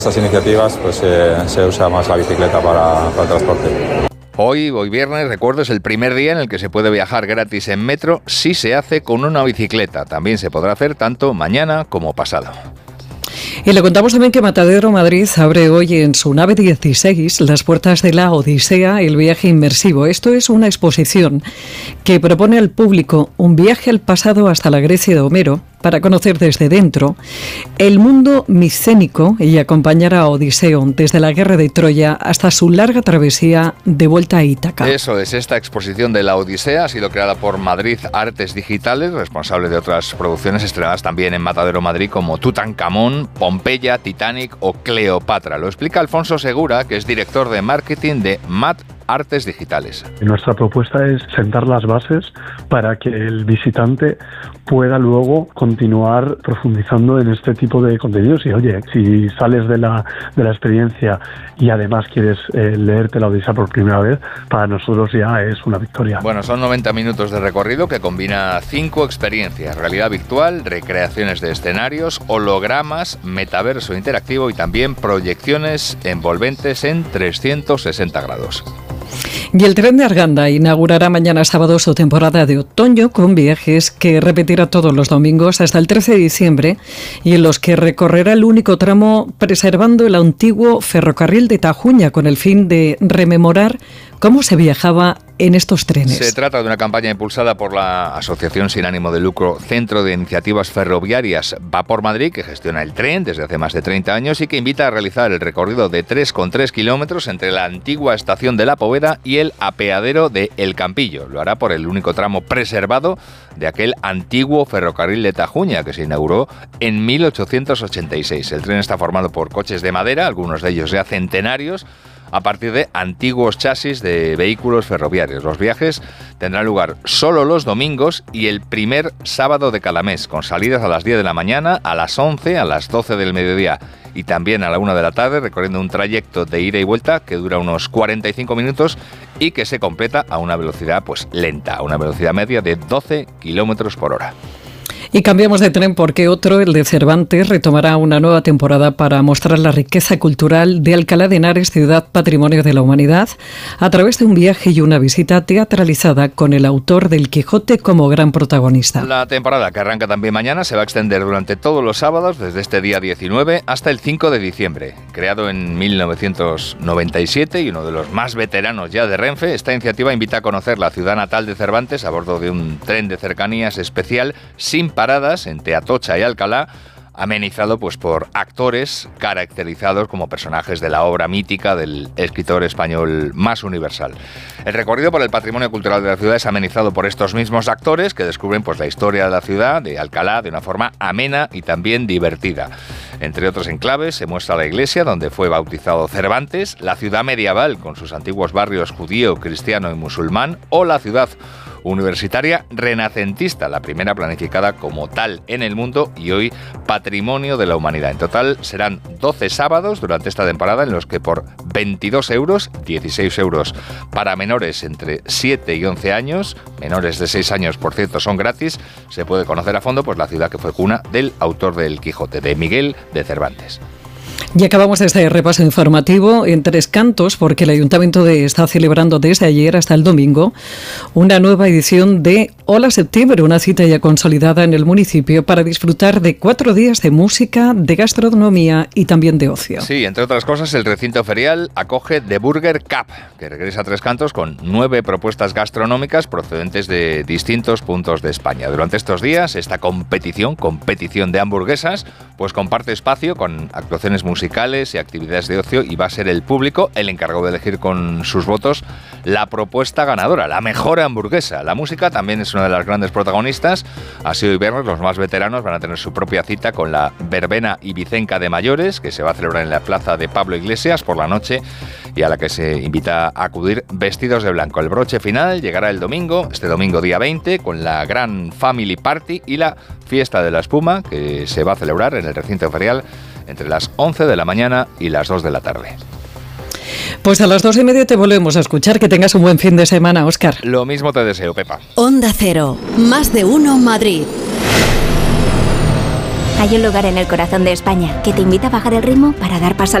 Estas iniciativas pues se usa más la bicicleta para el transporte. Hoy viernes, recuerdo, es el primer día en el que se puede viajar gratis en metro si se hace con una bicicleta. También se podrá hacer tanto mañana como pasado. Y le contamos también que Matadero Madrid abre hoy en su nave 16 las puertas de la Odisea, el viaje inmersivo. Esto es una exposición que propone al público un viaje al pasado hasta la Grecia de Homero para conocer desde dentro el mundo micénico y acompañar a Odiseo desde la guerra de Troya hasta su larga travesía de vuelta a Ítaca. Eso es, esta exposición de la Odisea ha sido creada por Madrid Artes Digitales, responsable de otras producciones estrenadas también en Matadero Madrid como Tutankamón, Pompeya, Titanic o Cleopatra. Lo explica Alfonso Segura, que es director de marketing de MAT Artes Digitales. Nuestra propuesta es sentar las bases para que el visitante pueda luego continuar profundizando en este tipo de contenidos. Y oye, si sales de la experiencia y además quieres leerte la Odisea por primera vez, para nosotros ya es una victoria. Bueno, son 90 minutos de recorrido que combina 5 experiencias: realidad virtual, recreaciones de escenarios, hologramas, metaverso interactivo y también proyecciones envolventes en 360 grados. Y el tren de Arganda inaugurará mañana sábado su temporada de otoño con viajes que repetirá todos los domingos hasta el 13 de diciembre y en los que recorrerá el único tramo preservando el antiguo ferrocarril de Tajuña con el fin de rememorar cómo se viajaba en estos trenes. Se trata de una campaña impulsada por la asociación sin ánimo de lucro Centro de Iniciativas Ferroviarias Vapor Madrid, que gestiona el tren desde hace más de 30 años y que invita a realizar el recorrido de 3,3 kilómetros entre la antigua estación de La Poveda y el apeadero de El Campillo. Lo hará por el único tramo preservado de aquel antiguo ferrocarril de Tajuña que se inauguró en 1886. El tren está formado por coches de madera, algunos de ellos ya centenarios, a partir de antiguos chasis de vehículos ferroviarios. Los viajes tendrán lugar solo los domingos y el primer sábado de cada mes, con salidas a las 10 de la mañana, a las 11, a las 12 del mediodía y también a la 1 de la tarde, recorriendo un trayecto de ida y vuelta que dura unos 45 minutos y que se completa a una velocidad lenta, a una velocidad media de 12 kilómetros por hora. Y cambiamos de tren porque otro, el de Cervantes, retomará una nueva temporada para mostrar la riqueza cultural de Alcalá de Henares, ciudad patrimonio de la humanidad, a través de un viaje y una visita teatralizada con el autor del Quijote como gran protagonista. La temporada, que arranca también mañana, se va a extender durante todos los sábados, desde este día 19 hasta el 5 de diciembre. Creado en 1997 y uno de los más veteranos ya de Renfe, esta iniciativa invita a conocer la ciudad natal de Cervantes a bordo de un tren de cercanías especial sin paradas entre Atocha y Alcalá, amenizado por actores caracterizados como personajes de la obra mítica del escritor español más universal. El recorrido por el patrimonio cultural de la ciudad es amenizado por estos mismos actores que descubren la historia de la ciudad, de Alcalá, de una forma amena y también divertida. Entre otros enclaves se muestra la iglesia donde fue bautizado Cervantes, la ciudad medieval con sus antiguos barrios judío, cristiano y musulmán, o la ciudad universitaria renacentista, la primera planificada como tal en el mundo y hoy patrimonio de la humanidad. En total serán 12 sábados durante esta temporada en los que por 22 euros, 16 euros para menores entre 7 y 11 años, menores de 6 años por cierto son gratis, se puede conocer a fondo la ciudad que fue cuna del autor del Quijote, de Miguel de Cervantes. Y acabamos este repaso informativo en Tres Cantos porque el Ayuntamiento está celebrando desde ayer hasta el domingo una nueva edición de Hola Septiembre, una cita ya consolidada en el municipio para disfrutar de 4 días de música, de gastronomía y también de ocio. Sí, entre otras cosas, el recinto ferial acoge The Burger Cup, que regresa a Tres Cantos con 9 propuestas gastronómicas procedentes de distintos puntos de España. Durante estos días, esta competición de hamburguesas, comparte espacio con actuaciones musicales y actividades de ocio y va a ser el público el encargado de elegir con sus votos la propuesta ganadora, la mejor hamburguesa. La música también es una de las grandes protagonistas. Así hoy viernes los más veteranos van a tener su propia cita con la verbena ibicenca de mayores, que se va a celebrar en la plaza de Pablo Iglesias por la noche y a la que se invita a acudir vestidos de blanco. El broche final llegará el domingo, este domingo día 20, con la gran Family Party y la Fiesta de la Espuma, que se va a celebrar en el recinto ferial entre las 11 de la mañana y las 2 de la tarde. Pues a las 2:30 te volvemos a escuchar. Que tengas un buen fin de semana, Óscar. Lo mismo te deseo, Pepa. Onda Cero, más de uno Madrid. Hay un lugar en el corazón de España que te invita a bajar el ritmo para dar paso